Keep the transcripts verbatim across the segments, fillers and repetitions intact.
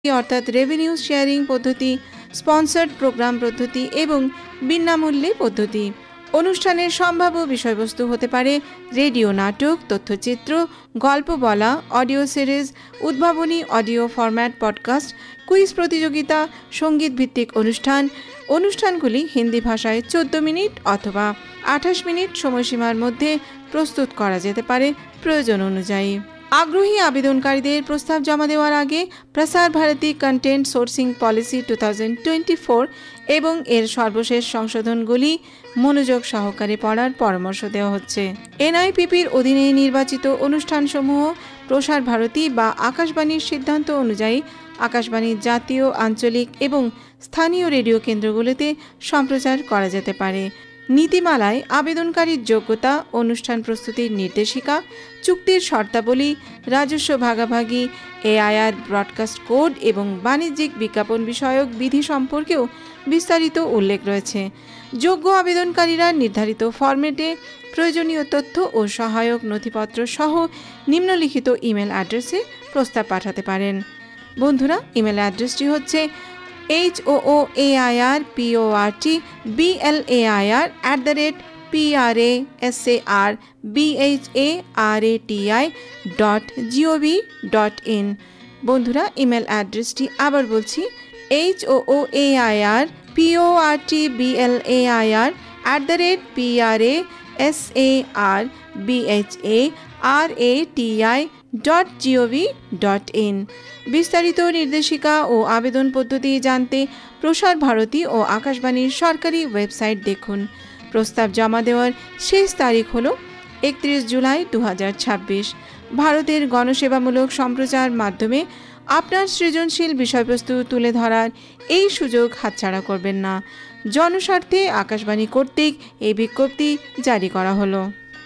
অর্থাৎ revenue sharing পদ্ধতি, sponsored programme পদ্ধতি এবং বিনামূল্যে পদ্ধতি। অনুষ্ঠানের সম্ভাব্য বিষয়বস্তু হতে পারে রেডিও নাটক, তথ্যচিত্র, গল্প বলা, অডিও সিরিজ, উদ্ভাবনী অডিও ফরম্যাট পডকাস্ট, কুইজ প্রতিযোগিতা, সঙ্গীত ভিত্তিক অনুষ্ঠান। অনুষ্ঠানগুলি হিন্দি ভাষায় চোদ্দ মিনিট অথবা আঠাশ মিনিট সময়সীমার মধ্যে প্রস্তুত করা যেতে পারে প্রয়োজন অনুযায়ী। আগ্রহী আবেদনকারীদের প্রস্তাব জমা দেওয়ার আগে প্রসার Bharati content sourcing policy two thousand twenty four এবং এর সর্বশেষ সংশোধনগুলি মনোযোগ সহকারে পড়ার পরামর্শ দেওয়া হচ্ছে। এনআইপিপির অধীনে নির্বাচিত অনুষ্ঠানসমূহ প্রসার ভারতী বা আকাশবাণীর সিদ্ধান্ত অনুযায়ী আকাশবাণীর জাতীয়, আঞ্চলিক এবং স্থানীয় রেডিও কেন্দ্রগুলিতে সম্প্রচার করা যেতে পারে। নীতিমালায় আবেদনকারীর যোগ্যতা, অনুষ্ঠান প্রস্তুতির নির্দেশিকা, চুক্তির শর্তাবলী, রাজস্ব ভাগাভাগি, এআইআর ব্রডকাস্ট কোড এবং বাণিজ্যিক বিজ্ঞাপন বিষয়ক বিধি সম্পর্কেও বিস্তারিত উল্লেখ রয়েছে। যোগ্য আবেদনকারীরা নির্ধারিত ফরম্যাটে প্রয়োজনীয় তথ্য ও সহায়ক নথিপত্র সহ নিম্নলিখিত ইমেল অ্যাড্রেসে প্রস্তাব পাঠাতে পারেন। বন্ধুরা, ইমেল অ্যাড্রেসটি হচ্ছে H O O A I R P O R T B L A I R at the rate P R A S A R B H A R A T I dot gov dot in. বন্ধুরা, email অ্যাড্রেসটি আবার বলছি, H O O A I R P O R T B L A I R at the rate P R A S A R B H A R A T I dot gov dot in. বিস্তারিত নির্দেশিকা ও আবেদন পদ্ধতি জানতে প্রসার ভারতী ও আকাশবাণীর সরকারি website দেখুন। প্রস্তাব জমা দেওয়ার শেষ তারিখ হল একত্রিশ জুলাই দু হাজার ছাব্বিশ। ভারতের গণসেবামূলক সম্প্রচার মাধ্যমে আপনার সৃজনশীল বিষয়বস্তু তুলে ধরার এই সুযোগ হাতছাড়া করবেন না। জনস্বার্থে আকাশবাণী কর্তৃক এই বিজ্ঞপ্তি জারি করা হলো।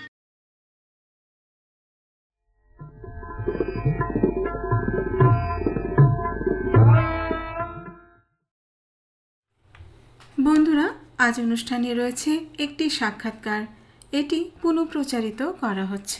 বন্ধুরা, আজ অনুষ্ঠানে রয়েছে একটি সাক্ষাৎকার। এটি পুনঃপ্রচারিত করা হচ্ছে।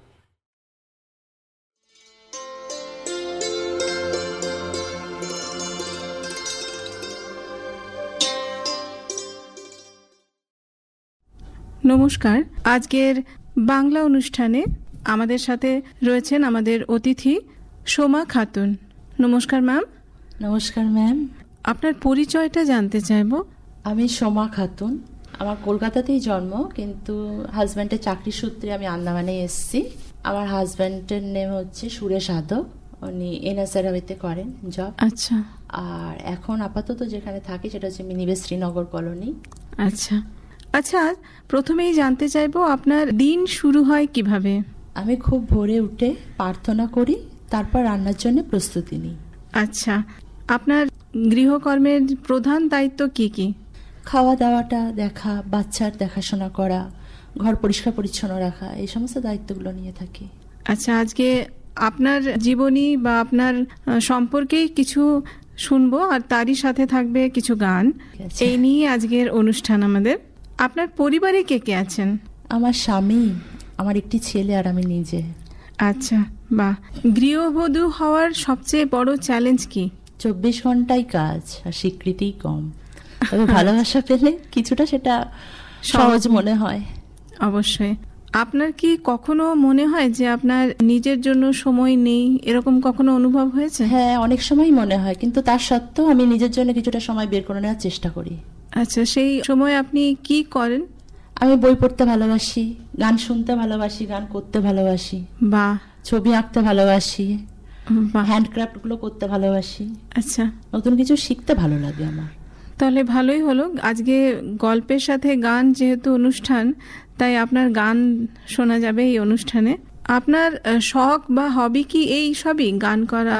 নমস্কার। আজকের বাংলা অনুষ্ঠানে আমাদের সাথে রয়েছেন আমাদের অতিথি সোমা খাতুন। নমস্কার ম্যাম। নমস্কার ম্যাম। আপনার পরিচয়টা জানতে চাইবো। আমি সোমা খাতুন। আমার কলকাতাতেই জন্ম, কিন্তু হাজব্যান্ডের চাকরি সূত্রে আমি আন্দামানে এসেছি। আমার হাজব্যান্ডের নেম হচ্ছে সুরেশ আদক। উনি এনএসআরবিতে করেন জব। আচ্ছা। আর এখন আপাতত যেখানে থাকি সেটা হচ্ছে মিনিবে শ্রীনগর কলোনি। আচ্ছা আচ্ছা প্রথমেই জানতে চাইবো, আপনার দিন শুরু হয় কিভাবে? আমি খুব ভোরে উঠে প্রার্থনা করি, তারপর রান্নার জন্য প্রস্তুতি নিই। আচ্ছা, আপনার গৃহকর্মের প্রধান দায়িত্ব কি কি? খাওয়া দাওয়াটা দেখা, বাচ্চার দেখাশোনা করা, ঘর পরিষ্কার পরিচ্ছন্ন রাখা, এই সমস্ত দায়িত্বগুলো নিয়ে থাকি। আচ্ছা, আজকে আপনার জীবনী বা আপনার সম্পর্কেই কিছু শুনবো, আর তারই সাথে থাকবে কিছু গান। এই নিয়ে আজকের অনুষ্ঠান আমাদের। আপনার পরিবারে কে কে আছেন? আমার স্বামী, আমার একটি ছেলে আর আমি নিজে। আচ্ছা, বাহ। গৃহবধূ হওয়ার সবচেয়ে বড় চ্যালেঞ্জ কি? চব্বিশ ঘন্টায় কাজ আর স্বীকৃতি কম। তবে ভালোবাসা পেলে কিছুটা সেটা সহজ মনে হয়। অবশ্যই। আপনার কি কখনো মনে হয় যে আপনার নিজের জন্য সময় নেই, এরকম কখনো অনুভব হয়েছে? হ্যাঁ, অনেক সময় মনে হয়, কিন্তু তার সত্ত্বেও আমি নিজের জন্য কিছুটা সময় বের করে নেওয়ার চেষ্টা করি। আচ্ছা, সেই সময় আপনি কি করেন? আমি বই পড়তে ভালোবাসি, গান শুনতে ভালোবাসি, গান করতে ভালোবাসি, বা ছবি আঁকতে ভালোবাসি, হ্যান্ডক্রাফট গুলো করতে ভালোবাসি। আচ্ছা, নতুন কিছু শিখতে ভালো লাগে আমার। তাহলে ভালোই হলো, আজকে গল্পের সাথে গান যেহেতু অনুষ্ঠান, তাই আপনার গান শোনা যাবে এই অনুষ্ঠানে। আপনার শখ বা হবি কি এই সবই, গান করা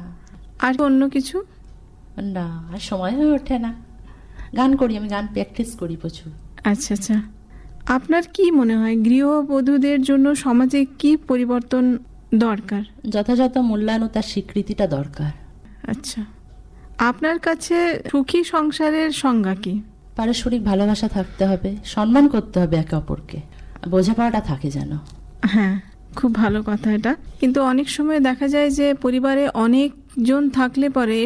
আর অন্য কিছু? না, আর সময় হয়ে ওঠে না। গান করি, আমি গান প্র্যাকটিস করি প্রচুর। আচ্ছা আচ্ছা। আপনার কি মনে হয় গৃহবধূদের জন্য সমাজে কি পরিবর্তন দরকার? যথাযথ মূল্যায়ন ও তার স্বীকৃতিটা দরকার। আচ্ছা, আপনার কাছে সুখী সংসারের সংজ্ঞা কি? পারস্পরিক ভালোবাসা থাকতে হবে, সম্মান করতে হবে একে অপরকে, বোঝাপড়াটা থাকে যেন। হ্যাঁ, খুব ভালো কথা এটা। কিন্তু অনেক সময় দেখা যায় যে পরিবারে অনেকজন থাকলে পরে